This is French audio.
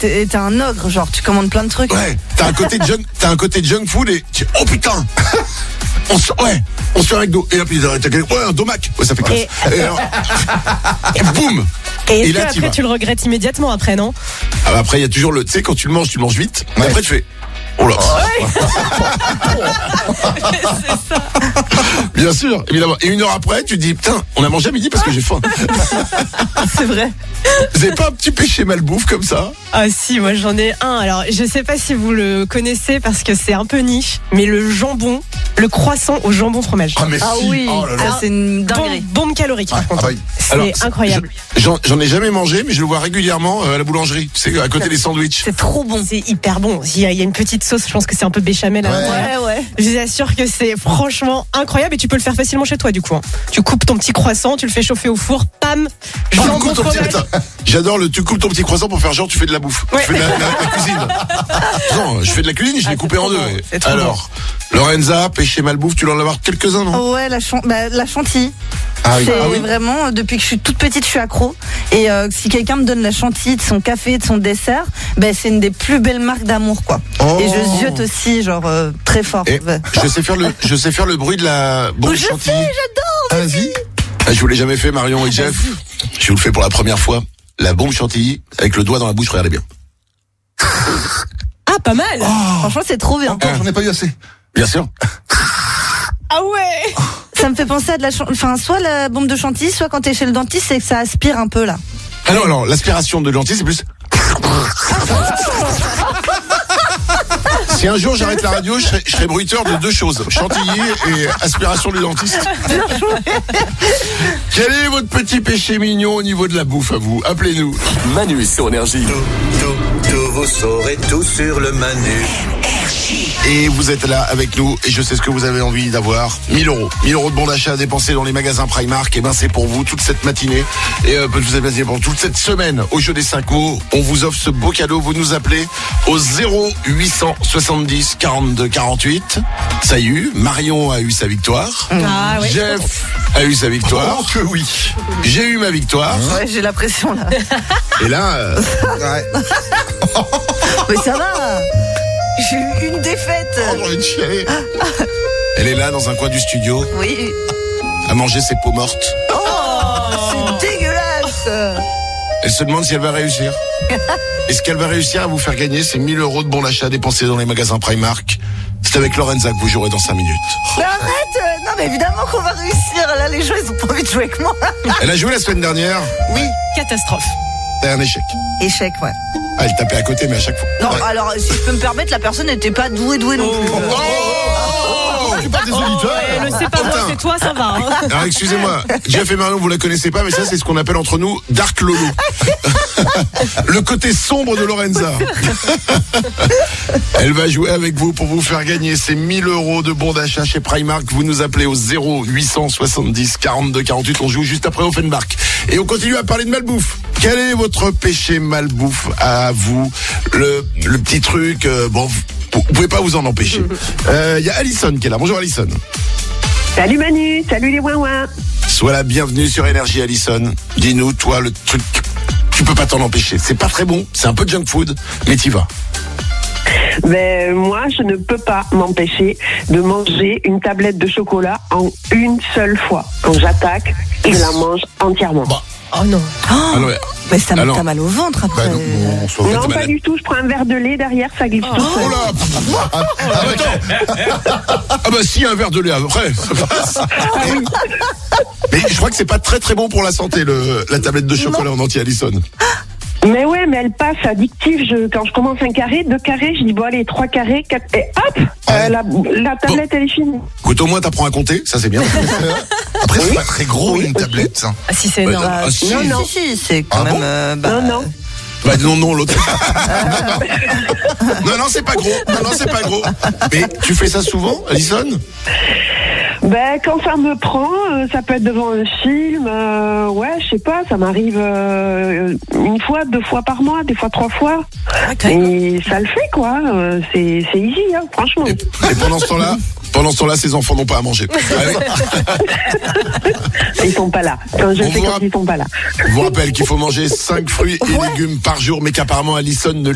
t'es un ogre, genre tu commandes plein de trucs. Ouais, t'as un côté junk food et oh putain. On se fait un McDo. Et là, puis un domac. Ouais, ça fait classe. Et boum. Et là, après, tu le regrettes immédiatement après, non? Ah bah après, il y a toujours tu sais, quand tu le manges vite. Ouais. Et après, tu fais, oh là. C'est ça. Bien sûr, évidemment. Et 1 heure après, tu te dis, putain, on a mangé à midi parce que j'ai faim. C'est vrai. Vous avez pas un petit péché malbouffe comme ça? Ah si, moi j'en ai un. Alors, je sais pas si vous le connaissez parce que c'est un peu niche, mais le croissant au jambon fromage. Ah mais Ah si. oui, Oh là là. ça c'est une dinguerie. Bombe calorique par contre. oui. C'est incroyable. J'en ai jamais mangé, mais je le vois régulièrement à la boulangerie. Tu sais, à côté des sandwichs. C'est trop bon. C'est hyper bon. Il y a une petite sauce, je pense que c'est un peu béchamel à l'intérieur. Ouais. Je vous assure que c'est franchement incroyable et tu peux le faire facilement chez toi du coup. Tu coupes ton petit croissant, tu le fais chauffer au four, pam, jambon fromage. J'adore tu coupes ton petit croissant pour faire genre tu fais de la bouffe. Ouais. Tu fais de la cuisine. Non, je fais de la cuisine, je l'ai coupé en deux. C'est trop Alors, Lorenza, péché malbouffe, tu dois en avoir quelques-uns, non? Ouais, la chantilly. Ah oui. C'est vraiment, depuis que je suis toute petite, je suis accro. Et si quelqu'un me donne la chantilly de son café, de son dessert, c'est une des plus belles marques d'amour, quoi. Oh. Et je ziote aussi, genre, très fort. Et je sais faire le bruit de la bombe Je chantilly. sais, j'adore. Vas-y. Je vous l'ai jamais fait, Marion et Jeff. Je vous le fais pour la première fois. La bombe chantilly, avec le doigt dans la bouche, regardez bien. Ah, pas mal. Franchement, c'est trop bien. Encore, j'en ai pas eu assez. Bien sûr. Ah ouais. Ça me fait penser à soit la bombe de chantilly, soit quand t'es chez le dentiste, c'est que ça aspire un peu, là. Ah non, alors, l'aspiration de lentilles, c'est plus... Si un jour j'arrête la radio, je serai bruiteur de 2 choses, chantilly et aspiration du dentiste. Quel est votre petit péché mignon au niveau de la bouffe à vous? Appelez-nous. Manu sur Énergie. Tout, vous saurez tout sur le Manu. Et vous êtes là avec nous et je sais ce que vous avez envie d'avoir. 1000 euros. 1000 euros de bons d'achat à dépenser dans les magasins Primark. Et c'est pour vous toute cette matinée. Et je vous ai passé pour toute cette semaine au jeu des 5 mots. On vous offre ce beau cadeau. Vous nous appelez au 0870 42 48. Ça y est, Marion a eu sa victoire. Ah ouais. Jeff a eu sa victoire. Oh que oui. J'ai eu ma victoire. Ouais, j'ai la pression, là. Et là, Ouais. Mais ça va. J'ai eu une défaite. j'ai envie de chialer. Elle est là dans un coin du studio Oui. à manger ses peaux mortes. C'est dégueulasse. Elle se demande si elle va réussir. Est-ce qu'elle va réussir à vous faire gagner ces 1000 euros de bons d'achat dépensés dans les magasins Primark? C'est avec Lorenza que vous jouerez dans 5 minutes. Mais arrête. Non, mais évidemment qu'on va réussir. Là, les gens, ils ont pas envie de jouer avec moi. Elle a joué la semaine dernière. Oui, catastrophe. C'était un échec. Échec, ouais. Ah, elle tapait à côté, mais à chaque fois. Non, Ouais. alors, si je peux me permettre, la personne n'était pas douée non plus. Tu parles des auditeurs. Le c'est pas moi, c'est toi, ça va. Hein. Alors excusez-moi, Jeff et Marion, vous la connaissez pas, mais ça c'est ce qu'on appelle entre nous Dark Lolo. Le côté sombre de Lorenza. Elle va jouer avec vous pour vous faire gagner ces 1000 euros de bons d'achat chez Primark. Vous nous appelez au 0870 42 48. On joue juste après Offenbach. Et on continue à parler de malbouffe. Quel est votre péché malbouffe à vous? Le petit truc, vous pouvez pas vous en empêcher. Il y a Alison qui est là. Bonjour Alison. Salut Manu, salut les ouin-ouin. Sois la bienvenue sur Énergie, Alison. Dis-nous, toi, le truc, tu peux pas t'en empêcher. C'est pas très bon, c'est un peu junk food, mais t'y vas. Ben, moi, je ne peux pas m'empêcher de manger une tablette de chocolat en une seule fois. Quand j'attaque, je la mange entièrement. Bah, Oh non. alors, Mais ça Alors- t'as mal au ventre après. On se Non, t'as pas mal- du tout. Je prends un verre de lait derrière, ça glisse tout seul. Oh là attends. Ah bah si, un verre de lait après, ça passe. Mais je crois que c'est pas très très bon pour la santé, la tablette de chocolat en entier, Alison. Mais ouais, mais elle passe addictive. Quand je commence un carré, 2 carrés, je dis bon allez, 3 carrés, 4... Et hop, la tablette, elle est finie. Écoute, au moins t'apprends à compter, ça c'est bien. Après, c'est pas très gros une tablette. Hein. Ah si, c'est énorme. Ah, si. Non. Si, c'est quand Ah même. Non. Bah non, l'autre. Non, c'est pas gros. Non, c'est pas gros. Mais tu fais ça souvent, Alison? Ben, quand ça me prend, ça peut être devant un film, ouais, je sais pas, ça m'arrive 1 fois, 2 fois par mois, des fois 3 fois. Et ça le fait, quoi. C'est easy, hein, franchement. Et pendant ce temps-là, ses enfants n'ont pas à manger. Allez. Ils sont pas là. Quand je On sais vous quand ils sont pas là. Je vous rappelle qu'il faut manger 5 fruits et légumes par jour, mais qu'apparemment Alison ne